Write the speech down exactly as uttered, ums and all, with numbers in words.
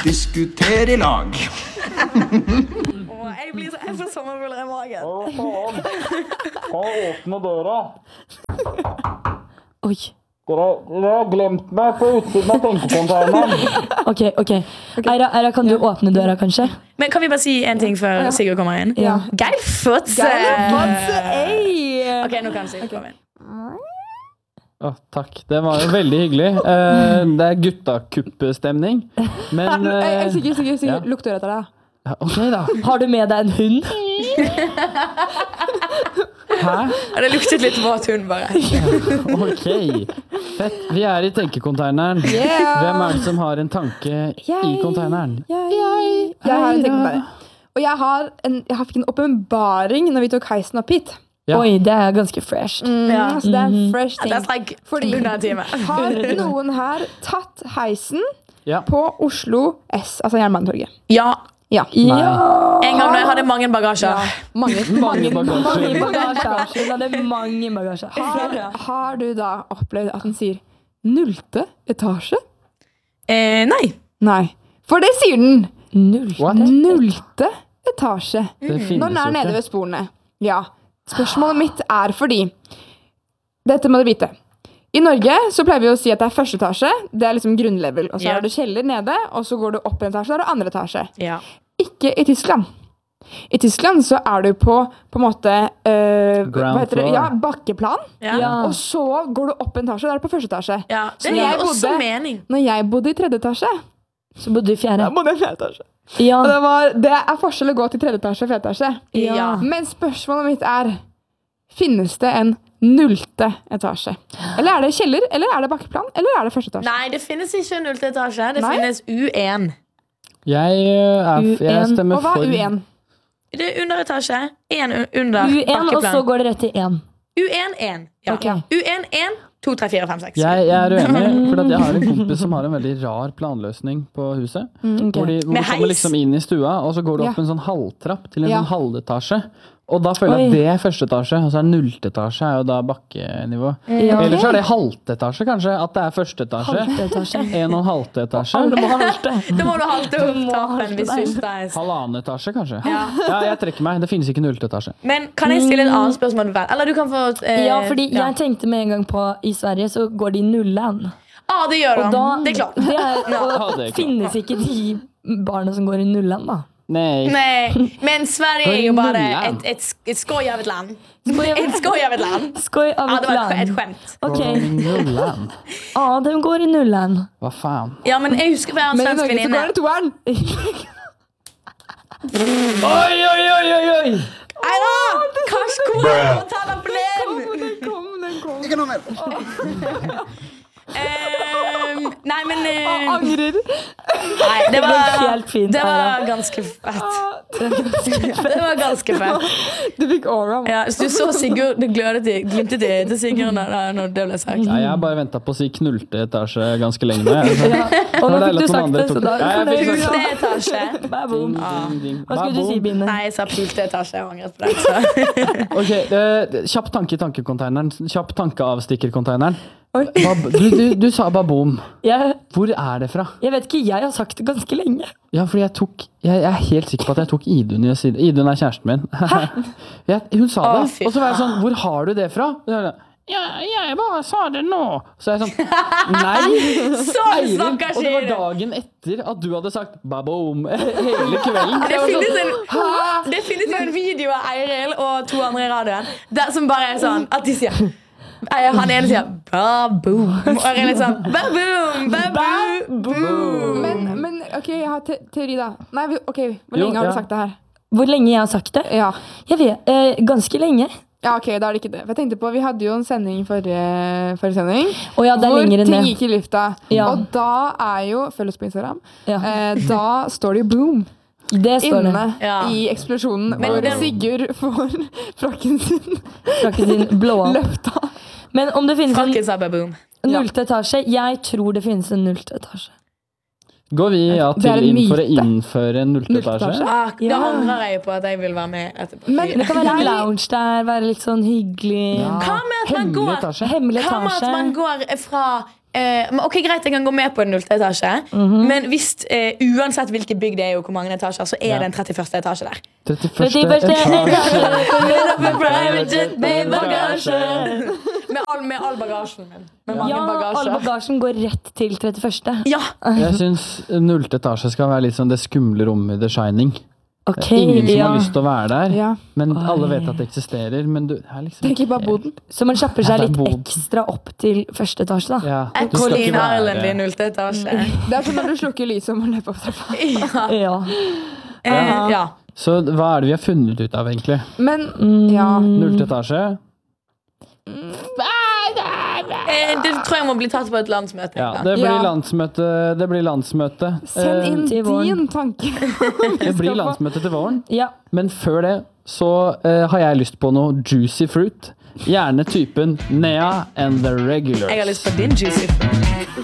diskutere i lag. Åh, jeg blir så, jeg får sommerfuller i magen. Å, faen. Å, åpne døra. Oi. Dere, dere har glemt meg på utsiden av tenkekonteinen. Ok, ok. Eira, Eira, kan du åpne døra, kanskje? Men kan vi bare si en ting før Sigurd kommer inn? Ja. Geir Fotse! Geir Fotse, ei! Ok, nå kan Sigurd komme inn. Å, takk. Det var jo veldig hyggelig. Eh, det er guttakuppestemning. Men Nei, eh, Sikkert, sikkert, ja. sikkert. Lukk døra etter deg. Ja, ok da. Har du med deg en hund? Hæ? Ja, det luktet litt våt hund bare. Ok. Fett. Vi er i tenkekonteineren. Yeah. Hvem er det som har en tanke i konteineren? Jeg, jeg, jeg har en tenkekonteiner. Og jeg har en, jeg fikk en åpenbaring når vi tok heisen opp hit. Ja. Oi, det er ganske fresh. Mm, Ja. Så det er en fresh ting. That's like Fordi- under en time. Har noen her tatt heisen Ja. på Oslo S, altså Jernbanetorget? Ja, Ja. Nei. en gang da jeg hadde mange bagasjer. Mange, Mange mange, bagasjer. Bagasje. Hun hadde mange bagasjer. Har, har du da opplevd at den sier nullte etasje? Eh, nei. Nei. For det sier den. Null. What? Nullte etasje. Det finnes Når den er jo nede ikke. ved sporene. Ja. Spørsmålet mitt er fordi dette må du vite. I Norge så pleier vi å si at det er første etasje. Det er liksom grunnlevel. Og så Ja. er det kjeller nede, og så går du opp en etasje, og så er det andre etasje. Ja. Ikke i Tyskland. I Tyskland så er du på på en måte øh, Ground hva heter det? floor. Ja, bakkeplan. Ja. Ja. Og så går du opp en etasje, og da er du på første etasje. Ja. Så Det jeg gir også bodde- mening. Når jeg bodde i tredje etasje, Så bodde du i fjerde. da bodde jeg i fjerde etasje. Ja. Og det, var, det er forskjell å gå til tredje etasje og fjerde etasje. Ja. Men spørsmålet mitt er, finnes det en nullte etasje? Eller er det kjeller, eller er det bakkeplan, eller er det første etasje? Nei, det finnes ikke nullte etasje. Det Nei? finnes U én. Jeg, eh, er, f- jeg U én. stemmer Og hva for er U én? Det er underetasje. Én under U én, og så bakkeplan. går det rett til én. U én én. Ja. Ok. U én én, to, tre, fire, fem, seks. Jeg, jeg er uenig, for at jeg har en kompis som har en veldig rar planløsning på huset. Mm, Hvor, de, hvor Med du kommer heis? liksom inn i stua, og så går du opp Ja. en sånn halvtrapp til en Ja. sånn halvetasje. Og da føler jeg at Oi. det er første etasje, og så er nullte etasje er jo da bakkenivå. Ja. Eller så er det halvt etasje, kanskje. At det er første etasje. Halvte etasje. En og en halvt etasje. Alle må ha første. Da må du halte opp må trappen halte hvis deg. du ikke er Halvannen etasje, kanskje. Ja. Ja, jeg trekker meg. Det finnes ikke nullte etasje. Men kan jeg stille et annet spørsmål? vel? Eller du kan få eh, Ja, fordi ja. jeg tenkte med en gang på i Sverige så går de nullen. Ah, det gjør Og han. da, Det er klart. det er, og Ja, det er klart. finnes ikke de barna som går i nullen, da. Nei. Nei, men Sverige er jo Går i bare nullen. et, et, et skoj av et land. Et skoj av et land. Skoj av Ja, et det var et, et land. skjemt. Ok, Nullen. ja, de går i nullen. Hva faen? Ja, men jeg husker hver en Men i svensk Norge så venninne. går det toeren. Oi, oi, oi, oi, oi! Eira! Karskolen taler på den! Den kom, den kom. Ikke noe mer. Ehm, nei, men eh, Angrer. Nei, det Det var, går helt fint, det var Eira. ganske fett. Det var ganske fett. Du fikk aura. Ja, så du så Sigurd, det glødet i, glimtet i til Sigurd når, når det ble sagt. Ja, jeg har bare ventet på å si knullte etasje ganske lenge nå. Jeg. Ja. Og nå Det var fikk deilig du at noen sagt andre det, så tok da er det. Ja, du jeg fikk fornøyd. Pulte etasje. Ba-boom. Ding, ding. Hva skulle du si, Bine? Nei, jeg sa pulte etasje. Jeg angret på det. Så. Ok, eh, kjapp tanke i tankekonteineren. Kjapp tankeavstikkerkonteineren. Oi. Bab- Du, du, du sa baboom. Jeg, Hvor er det fra? jeg vet ikke, jeg har sagt det ganske lenge. Ja, fordi jeg tok Jeg, jeg er helt sikker på at jeg tok Idun i å si det. Idun er kjæresten min. jeg, hun sa Å, det. fy Og så var jeg sånn, hvor har du det fra? Og så var jeg, ja, jeg bare sa det nå. Så er jeg sånn, nei, Sånn Eirin. snakker Og det var ikke dagen etter at du hadde sagt baboom hele kvelden. Det Jeg var finnes, sånn, en, det finnes jo en video av Eiril og to andre i radioen der som bare er sånn at de sier eh, han ene sier ba-boom, og Eiril er sånn ba-boom, ba-boom. Men, men ok, jeg har te teori da. Nei, vi- ok, hvor Jo, lenge har ja. du sagt det her? Hvor lenge jeg har sagt det? Ja. Jeg vet, eh, ganske lenge. Ja, ok, da er det ikke det. For jeg tenkte på, vi hadde jo en sending forrige, forrige sending. Og ja, det er hvor lenger enn ting det. gikk i lufta. Ja. Og da er jo, følg oss på Instagram, Ja. eh, da står det jo boom Det står det. inne Ja. i eksplosjonen, Men hvor den- Sigurd får frakken sin Frakken din blå. løfta. Men om det finnes en Frakken sa ba-boom. nullte etasje, jeg tror det finnes en nullte etasje. Går vi ja, Det er til en inn for å myte. innføre en nullte Nullte etasje? etasje. Ah, da Ja. angrer jeg på at jeg vil være med etterpå. Men Det kan være en Jeg- lounge der, være litt sånn hyggelig. Ja. Hva med at man Hemmelig går etasje. Hemmelig Hva med at man etasje. går fra eh, men ok, greit, jeg kan gå med på en nullte etasje. Mhm. Men hvis, eh, uansett hvilket bygg det er, og hvor mange etasjer, så er Ja. det en trettiførste etasje der. trettiførste trettiførste etasje. Med private jet, med bagasje. Med all, med all bagasjen min. Med mange Ja, all bagasjer. bagasjen går rett til trettiførste. Ja, Jeg syns nullte etasje skal være litt sånn det skumle rommet i The Shining. Ok, Det er ingen som ja. har lyst til å være der, Ja. men alle Oi. vet at det eksisterer. Men du er liksom Tenk bare boden. Så man kjapper seg Det er litt bod. ekstra opp til første etasje, da. Ja, du skal Colleen ikke være- Island i nullte etasje. Det er som når du slukker lyset og må løpe opp trappa. Ja. Ja. Eh, ja. Så hva er det vi har funnet ut av, egentlig? Men ja. Nullte etasje? Eh, det tror jeg må bli tatt på et landsmøte. Ja, en gang. det blir Ja. landsmøte. Det blir landsmøte. Send Eh, inn til våren. din tanke. Det blir landsmøte til våren. Ja. Men før det så eh, har jeg lyst på noe juicy fruit. Gjerne typen Nea and the Regulars. Jeg har lyst på din juicy fruit.